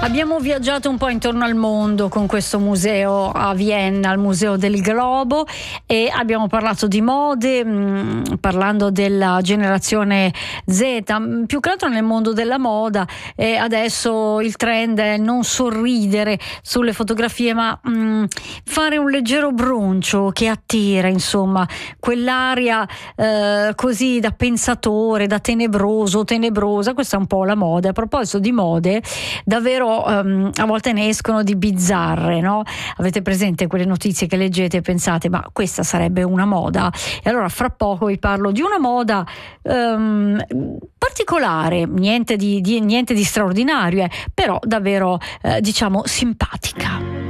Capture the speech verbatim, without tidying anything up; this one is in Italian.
Abbiamo viaggiato un po' intorno al mondo con questo museo a Vienna, il Museo del Globo, e abbiamo parlato di mode, mh, parlando della generazione Z, mh, più che altro nel mondo della moda. E adesso il trend è non sorridere sulle fotografie, ma mh, fare un leggero broncio che attira, insomma, quell'aria eh, così da pensatore, da tenebroso, tenebrosa. Questa è un po' la moda. A proposito di mode, davvero Um, a volte ne escono di bizzarre, no? Avete presente quelle notizie che leggete e pensate, ma questa sarebbe una moda? E allora fra poco vi parlo di una moda um, particolare, niente di, di, niente di straordinario, eh, però davvero eh, diciamo simpatica.